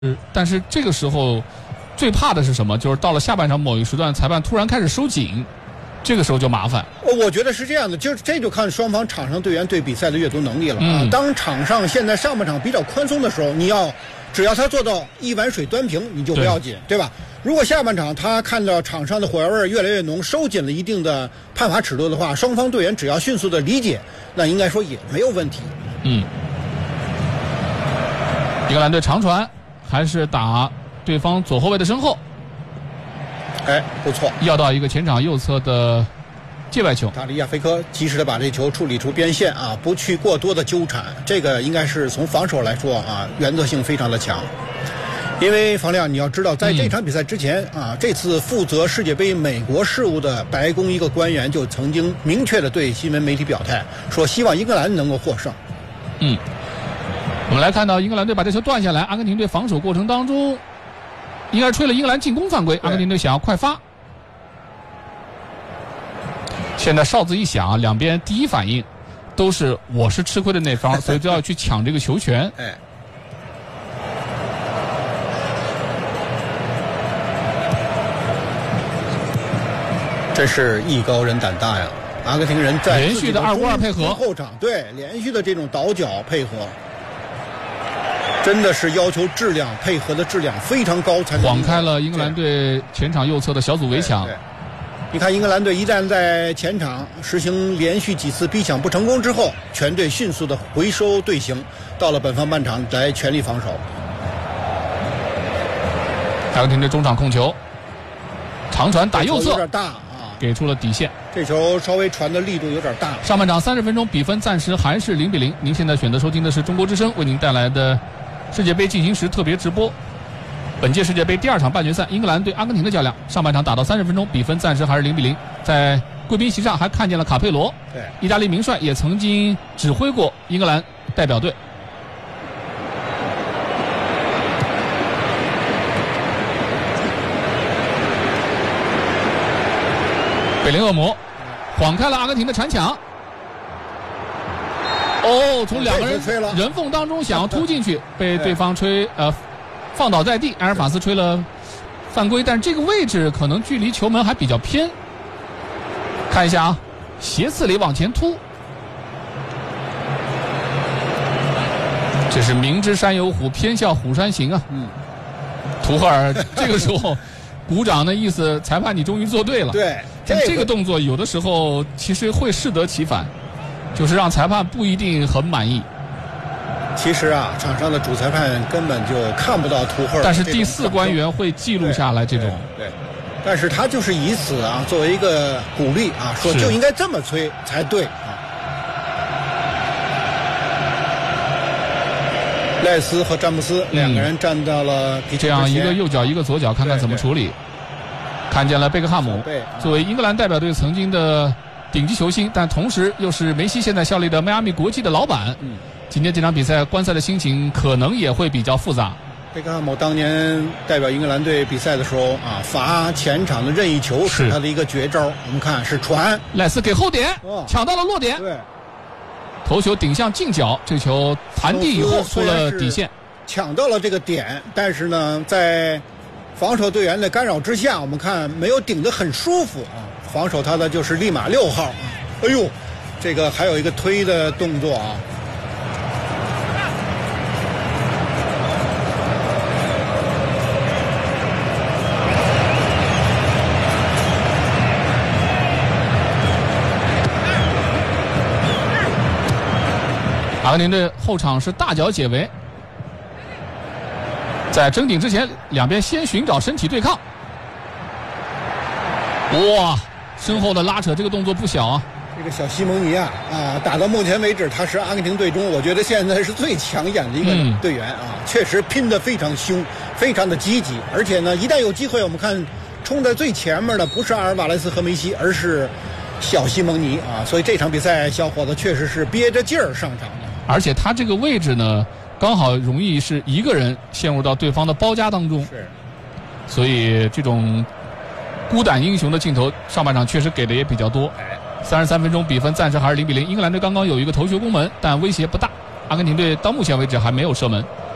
但是这个时候最怕的是什么？就是到了下半场某一时段，裁判突然开始收紧，这个时候就麻烦。 我觉得是这样的，这就看双方场上队员对比赛的阅读能力了啊。当场上现在上半场比较宽松的时候，只要他做到一碗水端平，你就不要紧，对吧？如果下半场他看到场上的火药味越来越浓，收紧了一定的判罚尺度的话，双方队员只要迅速的理解，那应该说也没有问题。 英格兰队长传。还是打对方左后卫的身后， 不错， 要到一个前场右侧的界外球。 塔利亚菲科及时的把这球处理出边线啊，不去过多的纠缠，这个应该是从防守来说啊，原则性非常的强。因为房亮，你要知道，在这场比赛之前啊，这次负责世界杯美国事务的白宫一个官员就曾经明确的对新闻媒体表态，说希望英格兰能够获胜。 我们来看到英格兰队把这球断下来，阿根廷队防守过程当中，应该吹了英格兰进攻犯规，阿根廷队想要快发。现在哨子一响，两边第一反应都是我是吃亏的那方，所以就要去抢这个球权。 真是艺高人胆大呀！阿根廷人在连续的2-5-2配合， 后场对连续的这种倒脚配合。真的是要求质量配合的质量非常高，才晃开了英格兰队前场右侧的小组围墙。 你看英格兰队一旦在前场实行连续几次逼抢不成功之后，全队迅速的回收队形，到了本方半场来全力防守。 阿根廷队中场控球，长传打右侧， 有点大啊， 给出了底线。 这球稍微传的力度有点大。 上半场30分钟，比分暂时还是0-0。您现在选择收听的是中国之声为您带来的世界杯进行时特别直播，本届世界杯第2场半决赛，英格兰对阿根廷的较量，上半场打到30分钟，比分暂时还是0-0。在贵宾席上还看见了卡佩罗，意大利名帅也曾经指挥过英格兰代表队。贝林厄姆晃开了阿根廷的铲抢。从两个人人缝当中想要突进去，被对方放倒在地，埃尔法斯吹了犯规，但是这个位置可能距离球门还比较偏。看一下啊，斜刺里往前突，这是明知山有虎，偏向虎山行啊。图赫尔这个时候鼓掌的意思，裁判你终于做对了。 对， 这个动作有的时候其实会适得其反。就是让裁判不一定很满意。 其实啊，场上的主裁判根本就看不到图赫尔， 但是第4官员会记录下来这种。 对，但是他就是以此啊作为一个鼓励啊，说就应该这么吹才对啊。赖斯和詹姆斯两个人站到了皮球这样一个右脚一个左脚，看看怎么处理。看见了贝克汉姆，作为英格兰代表队曾经的顶级球星，但同时又是梅西现在效力的迈阿密国际的老板。今天这场比赛观赛的心情可能也会比较复杂。 贝克汉姆当年代表英格兰队比赛的时候啊，罚前场的任意球是他的一个绝招。我们看是传， 赖斯给后点，抢到了落点， 对， 头球顶向近角，这球弹地以后出了底线， 抢到了这个点，但是呢，在防守队员的干扰之下，我们看没有顶得很舒服啊。防守他的就是利马6号啊，哎呦，这个还有一个推的动作啊。 阿根廷队后场是大脚解围，在争顶之前，两边先寻找身体对抗。哇！身后的拉扯，这个动作不小啊！ 这个小西蒙尼啊，打到目前为止，他是阿根廷队中我觉得现在是最抢眼的一个队员啊，确实拼得非常凶，非常的积极，而且呢，一旦有机会，我们看冲在最前面的不是阿尔瓦雷斯和梅西，而是小西蒙尼啊，所以这场比赛小伙子确实是憋着劲儿上场的， 而且他这个位置呢，刚好容易是一个人陷入到对方的包夹当中， 是， 所以这种孤胆英雄的镜头，上半场确实给的也比较多。33分钟，比分暂时还是0-0。英格兰队刚刚有一个头球攻门，但威胁不大。阿根廷队到目前为止还没有射门。